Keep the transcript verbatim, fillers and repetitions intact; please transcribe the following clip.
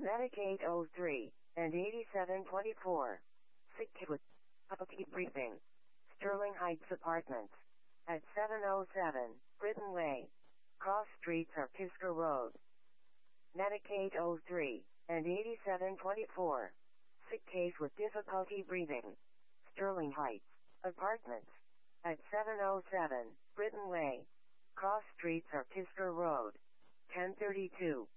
Medicaid oh three and eighty-seven twenty-four. Sick kid with upkeep briefing. Sterling Heights Apartments. At seven oh seven, Britton Way. Cross Streets or Kisker Road. Medicaid oh three and eighty-seven twenty-four. Sick case with difficulty breathing. Sterling Heights Apartments. At seven oh seven, Britton Way. Cross Streets or Kisker Road. ten thirty-two.